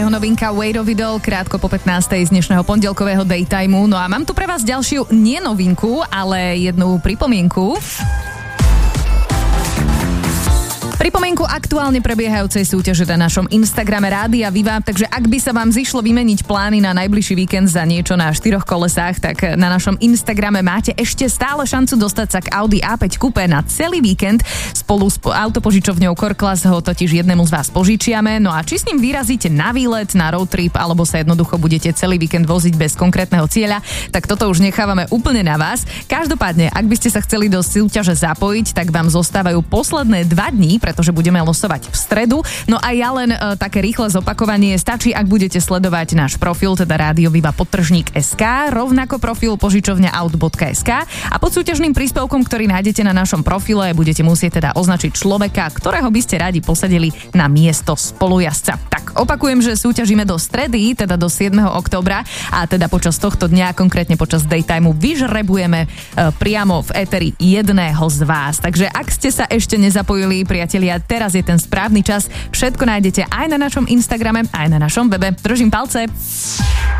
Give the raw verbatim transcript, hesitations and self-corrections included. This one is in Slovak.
Jeho novinka Weight of It All, krátko po pätnástej z dnešného pondelkového daytimeu. No a mám tu pre vás ďalšiu nie novinku, ale jednu pripomienku. Pripomienku aktuálne prebiehajúcej súťaže na našom Instagrame Rádia Viva, takže ak by sa vám zišlo vymeniť plány na najbližší víkend za niečo na štyroch kolesách, tak na našom Instagrame máte ešte stále šancu dostať sa k Audi á päť Coupé na celý víkend. Spolu s autopožičovňou Corklas ho totiž jednému z vás požičiame. No a či s ním vyrazíte na výlet, na road trip, alebo sa jednoducho budete celý víkend voziť bez konkrétneho cieľa, tak toto už nechávame úplne na vás. Každopádne, ak by ste sa chceli do súťaže zapojiť, tak vám zostávajú posledné dva dní, pretože budeme losovať v stredu. No a ja len e, také rýchle zopakovanie. Stačí, ak budete sledovať náš profil, teda Rádio Viva podtržník bodka es ká, rovnako profil požičovňa aut bodka es ká a pod súťažným príspevkom, ktorý nájdete na našom profile, budete musieť teda označiť človeka, ktorého by ste radi posadili na miesto spolujazca. Tak opakujem, že súťažíme do stredy, teda do siedmeho októbra a teda počas tohto dňa, konkrétne počas daytimeu, vyžrebujeme e, priamo v éteri jedného z vás. Takže ak ste sa ešte nezapojili, priatelia, teraz je ten správny čas. Všetko nájdete aj na našom Instagrame, aj na našom webe. Držím palce.